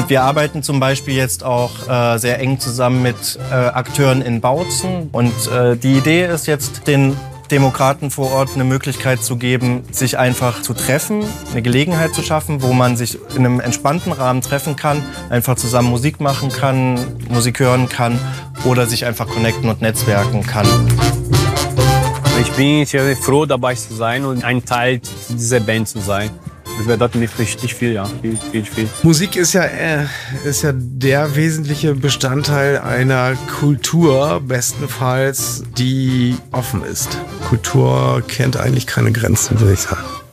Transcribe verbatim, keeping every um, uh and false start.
Und wir arbeiten zum Beispiel jetzt auch äh, sehr eng zusammen mit äh, Akteuren in Bautzen. Und äh, die Idee ist jetzt, den Demokraten vor Ort eine Möglichkeit zu geben, sich einfach zu treffen, eine Gelegenheit zu schaffen, wo man sich in einem entspannten Rahmen treffen kann, einfach zusammen Musik machen kann, Musik hören kann oder sich einfach connecten und netzwerken kann. Ich bin sehr froh, dabei zu sein und ein Teil dieser Band zu sein. Das bedeutet mir richtig viel, ja, viel, viel, viel. Musik ist ja, äh, ist ja der wesentliche Bestandteil einer Kultur, bestenfalls, die offen ist. Kultur kennt eigentlich keine Grenzen, würde ich sagen.